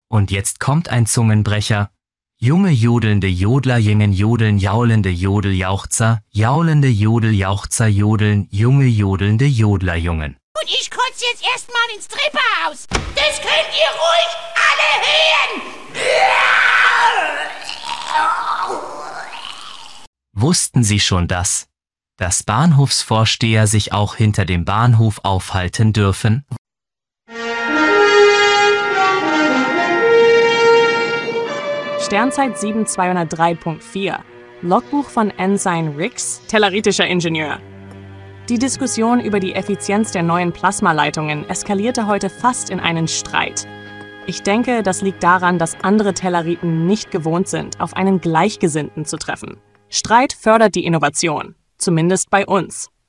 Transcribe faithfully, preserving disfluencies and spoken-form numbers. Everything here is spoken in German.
Und jetzt kommt ein Zungenbrecher. Junge jodelnde Jodler jingen jodeln jaulende Jodeljauchzer, jaulende Jodeljauchzer jodeln, junge jodelnde Jodlerjungen. Und ich kotze jetzt erstmal ins Treppenhaus. Das könnt ihr ruhig alle hören. Wussten Sie schon das? Dass Bahnhofsvorsteher sich auch hinter dem Bahnhof aufhalten dürfen? Sternzeit sieben zweihundertdrei Punkt vier. Logbuch von Ensign Riggs, telluritischer Ingenieur. Die Diskussion über die Effizienz der neuen Plasmaleitungen eskalierte heute fast in einen Streit. Ich denke, das liegt daran, dass andere Telleriten nicht gewohnt sind, auf einen Gleichgesinnten zu treffen. Streit fördert die Innovation, zumindest bei uns.